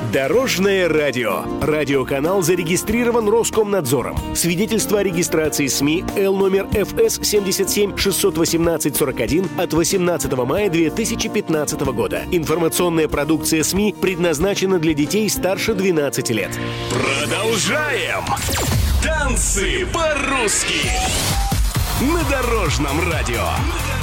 Дорожное радио. Радиоканал зарегистрирован Роскомнадзором. Свидетельство о регистрации СМИ Л номер ФС 77 618 41 от 18 мая 2015 года. Информационная продукция СМИ предназначена для детей старше 12 лет. Продолжаем! Танцы по-русски на Дорожном радио.